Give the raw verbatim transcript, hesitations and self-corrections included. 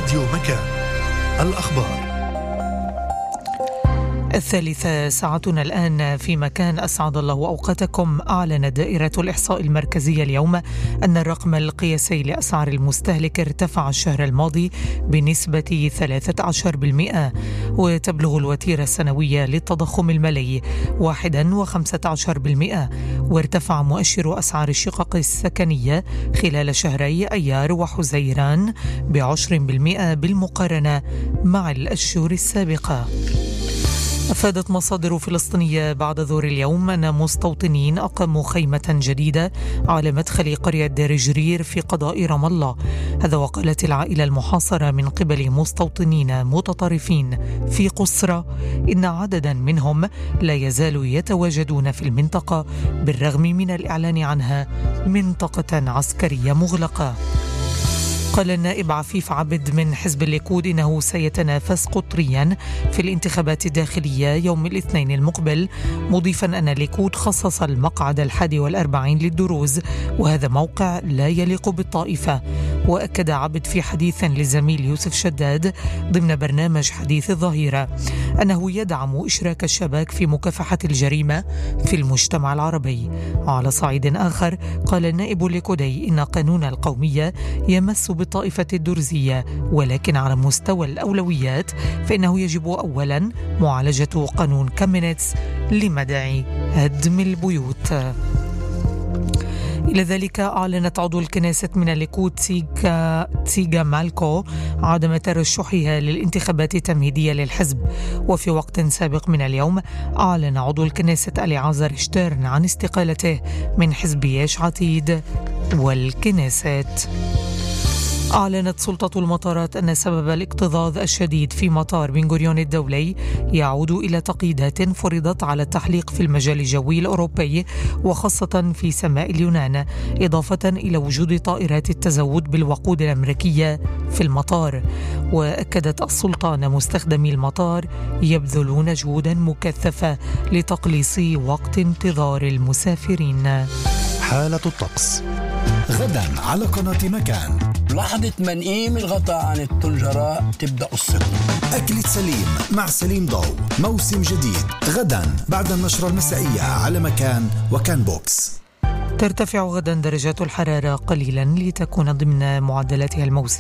راديو مكان. الأخبار الثالثة ساعتنا الآن في مكان. أسعد الله أوقاتكم. أعلنت دائرة الإحصاء المركزية اليوم أن الرقم القياسي لأسعار المستهلك ارتفع الشهر الماضي بنسبة ثلاثة عشر بالمئة، وتبلغ الوتيرة السنوية للتضخم المالي واحد وخمسة عشر بالمئة، وارتفع مؤشر أسعار الشقق السكنية خلال شهري أيار وحزيران بعشر بالمئة بالمقارنة مع الأشهر السابقة. أفادت مصادر فلسطينية بعد ظهر اليوم أن مستوطنين أقاموا خيمة جديدة على مدخل قرية دير جرير في قضاء رام الله. هذا وقالت العائلة المحاصرة من قبل مستوطنين متطرفين في قصرة إن عددا منهم لا يزالوا يتواجدون في المنطقة بالرغم من الإعلان عنها منطقة عسكرية مغلقة. قال النائب عفيف عبد من حزب الليكود إنه سيتنافس قطريا في الانتخابات الداخلية يوم الاثنين المقبل، مضيفا أن الليكود خصص المقعد الحادي والأربعين للدروز، وهذا موقع لا يليق بالطائفة. وأكد عبد في حديث للزميل يوسف شداد ضمن برنامج حديث الظهيرة أنه يدعم إشراك الشباب في مكافحة الجريمة في المجتمع العربي. على صعيد آخر قال النائب الليكودي إن قانون القومية يمس بالطائفة الدرزية، ولكن على مستوى الأولويات فإنه يجب أولا معالجة قانون كامينيتس لمنع هدم البيوت. إلى ذلك أعلنت عضو الكنيسة من الليكود تيغا, تيغا مالكو عدم ترشحها للانتخابات التمهيدية للحزب. وفي وقت سابق من اليوم أعلن عضو الكنيسة أليعازر شتيرن عن استقالته من حزب يش عتيد والكنيسة. أعلنت سلطة المطارات أن سبب الاكتظاظ الشديد في مطار بن غوريون الدولي يعود إلى تقييدات فرضت على التحليق في المجال الجوي الأوروبي وخاصة في سماء اليونان، إضافة إلى وجود طائرات التزود بالوقود الأمريكية في المطار. وأكدت السلطة أن مستخدمي المطار يبذلون جهودا مكثفة لتقليص وقت انتظار المسافرين. حالة الطقس غدا على قناة مكان. لحظة منقيم الغطاء عن الطنجرة تبدأ الصبح. أكلة سليم مع سليم ضو، موسم جديد غدا بعد النشرة المسائية على مكان وكان بوكس. ترتفع غدا درجات الحرارة قليلا لتكون ضمن معدلاتها الموسمية.